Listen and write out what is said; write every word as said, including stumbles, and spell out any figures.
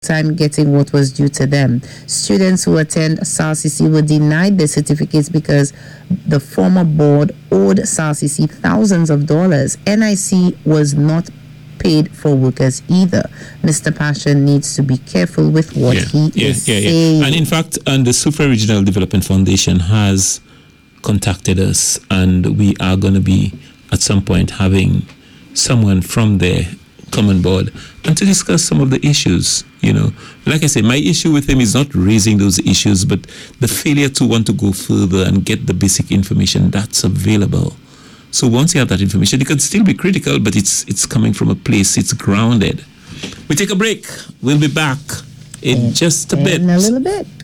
time getting what was due to them. Students who attend S A R C C were denied their certificates because the former board owed S A R C C thousands of dollars. N I C was not paid for workers either. Mister Passion needs to be careful with what yeah, he yeah, is yeah, saying. Yeah. And in fact, and the Sufra Regional Development Foundation has contacted us, and we are going to be at some point having someone from there come on board and to discuss some of the issues. You know, like I said, my issue with him is not raising those issues, but the failure to want to go further and get the basic information that's available. So once you have that information, it can still be critical, but it's it's coming from a place, it's grounded. We take a break. We'll be back in, in just a bit. In a little bit.